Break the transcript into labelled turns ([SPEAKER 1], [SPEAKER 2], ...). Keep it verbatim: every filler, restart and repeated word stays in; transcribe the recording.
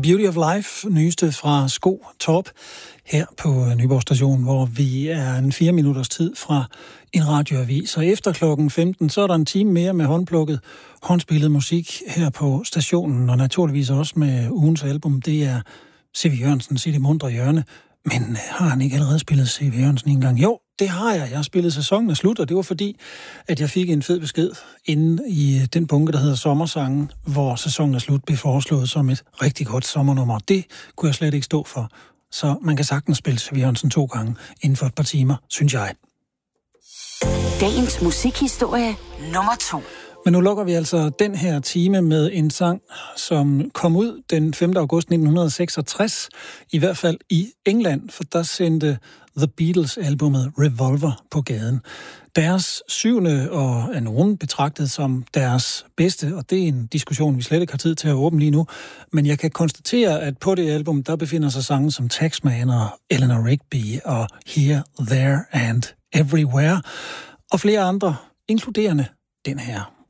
[SPEAKER 1] Beauty of Life, nyeste fra Sko Top, her på Nyborg Station, hvor vi er en fire minutters tid fra en radioavis. Og efter klokken femten, så er der en time mere med håndplukket, håndspillet musik her på stationen, og naturligvis også med ugens album. Det er C V Jørgensen, i det mundre hjørne. Men har han ikke allerede spillet C V Jørgensen en gang? Jo, det har jeg. Jeg har spillet sæsonen er slut, og det var fordi, at jeg fik en fed besked inde i den bunke, der hedder Sommersangen, hvor sæsonen er slut blev foreslået som et rigtig godt sommernummer. Det kunne jeg slet ikke stå for. Så man kan sagtens spille C V Jørgensen to gange inden for et par timer, synes jeg.
[SPEAKER 2] Dagens musikhistorie nummer to.
[SPEAKER 1] Men nu lukker vi altså den her time med en sang, som kom ud den femte august nitten seksogtres, i hvert fald i England, for der sendte The Beatles albumet Revolver på gaden. Deres syvende, og er nogen betragtet som deres bedste, og det er en diskussion, vi slet ikke har tid til at åbne lige nu, men jeg kan konstatere, at på det album, der befinder sig sange som Taxman og Eleanor Rigby og Here, There and Everywhere, og flere andre, inkluderende den her.